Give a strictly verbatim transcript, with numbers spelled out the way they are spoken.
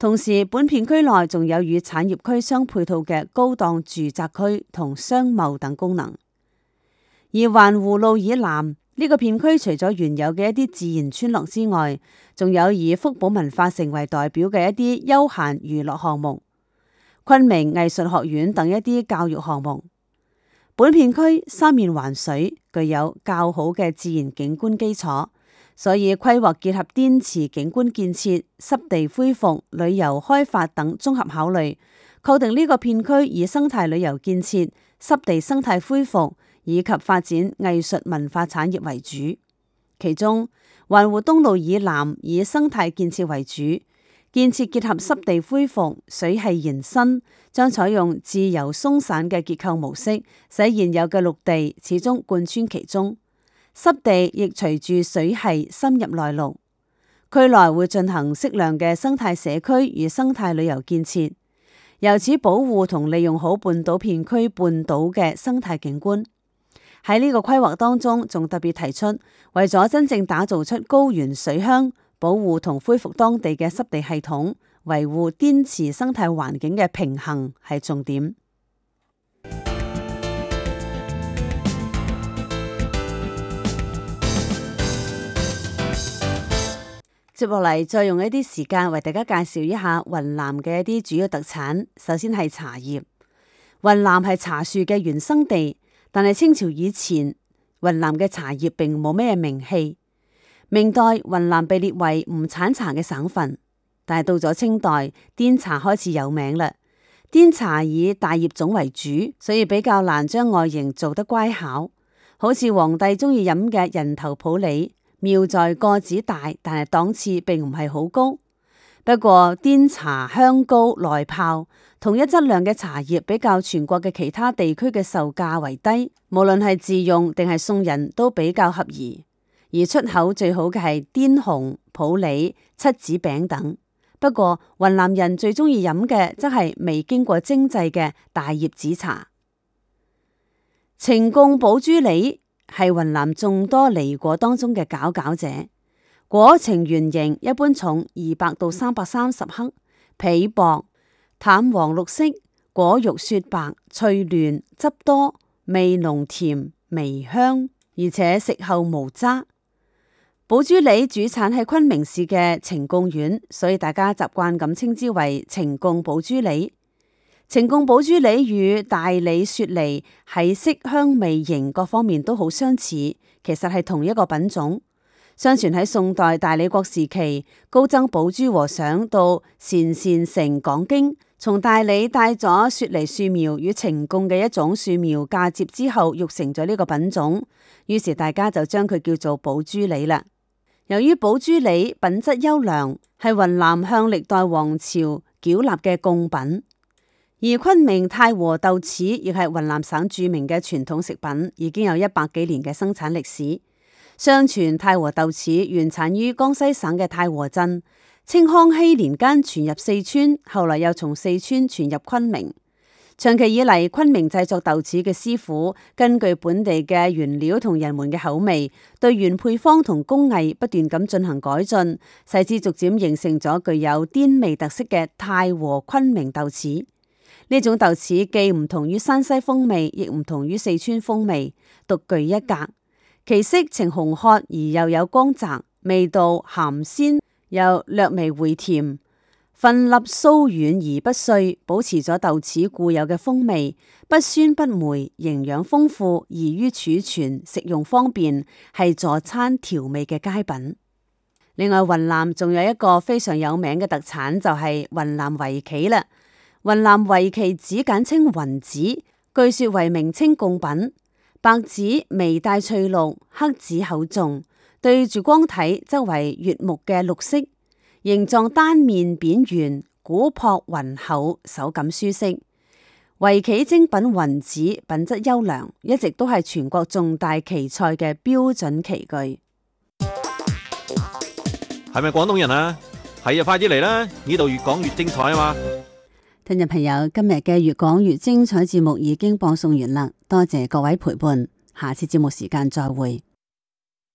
同時，本片區內仲有與產業區相配套嘅高檔住宅區同商貿等功能。而環湖路以南呢個片區，除咗原有嘅一啲自然村落之外，仲有以福寶文化城為代表嘅一啲休閒娛樂項目、昆明藝術學院等一啲教育項目。本片區三面環水，具有較好嘅自然景觀基礎，所以規劃結合滇池景觀建設、濕地恢復、旅遊開發等綜合考慮，確定呢個片區以生態旅遊建設、濕地生態恢復以及發展藝術文化產業為主。其中環湖東路以南以生態建設為主，建設結合濕地恢復、水系延伸，將採用自由鬆散嘅結構模式，使現有嘅陸地始終貫穿其中，濕地亦隨住水系深入內陸。區內會進行適量嘅生態社區與生態旅遊建設，由此保護同利用好半島片區半島嘅生態景觀。喺呢個規劃當中，仲特別提出，為咗真正打造出高原水鄉，保護同恢復當地嘅濕地系統，維護滇池生態環境嘅平衡係重點。接落嚟，再用一啲時間為大家介紹一下雲南嘅一啲主要特產。首先係茶葉，雲南係茶樹嘅原生地。但係清朝以前，雲南嘅茶葉並冇咩名氣。明代雲南被列為唔產茶嘅省份，但係到咗清代，滇茶開始有名啦。滇茶以大葉種為主，所以比較難將外形做得乖巧。好似皇帝中意飲嘅人頭普洱，妙在個子大，但係檔次並唔係好高。不過滇茶香高耐泡，同一質量嘅茶葉比較全國嘅其他地區嘅售價為低，無論係自用定係送人都比較合宜。而出口最好嘅係滇紅、普洱、七子餅等。不過雲南人最中意飲嘅則係未經過精製嘅大葉紫茶。呈貢寶珠梨係雲南眾多梨果當中嘅佼佼者。果呈圓形，一般重二百到三百三十克，皮薄，淡黃綠色，果肉雪白，脆嫩，汁多，味濃甜，微香，而且食後無渣。寶珠梨主產喺昆明市嘅呈貢縣，所以大家習慣咁稱之為呈貢寶珠梨。呈貢寶珠梨與大理雪梨喺色香味形各方面都好相似，其實係同一個品種。相傳喺宋代大理國時期，高僧寶珠和尚到鄯善城講經，從大理帶咗雪梨樹苗與呈貢嘅一種樹苗嫁接之後，育成咗呢個品種，於是大家就將佢叫做寶珠梨啦。由於寶珠梨品質優良，係雲南向歷代王朝繳納嘅貢品，而昆明太和豆豉亦係雲南省著名嘅傳統食品，已經有一百幾年嘅生產歷史。相傳太和豆豉原產於江西省嘅太和鎮，清康熙年間傳入四川，後來又從四川傳入昆明。長期以嚟，昆明製作豆豉嘅師傅根據本地嘅原料同人們嘅口味，對原配方同工藝不斷咁進行改進，使之逐漸形成咗具有滇味特色嘅太和昆明豆豉。呢種豆豉既唔同於山西風味，亦唔同於四川風味，獨具一格。其色呈紅褐而又有光澤，味道鹹鮮又略微回甜，粉粒酥軟而不碎，保持咗豆豉固有嘅風味，不酸不梅，營養豐富，易於儲存，食用方便，係助餐調味嘅佳品。另外，雲南仲有一個非常有名嘅特產，就係雲南圍棋啦。雲南圍棋子簡稱雲子，據說為明清貢品。白子微帶翠綠，黑子厚重，對住光睇則為悅目嘅綠色，形狀單面扁圓，古樸渾厚，手感舒適。圍棋精品雲子品質優良，一直都係全國重大棋賽嘅標準棋具。 係咪廣東人啊？係啊，快啲嚟啦！呢度越講越精彩啊嘛！ 聽眾朋友，今日嘅越講越精彩節目已經播送完啦，多謝各位陪伴，下次節目時間再會。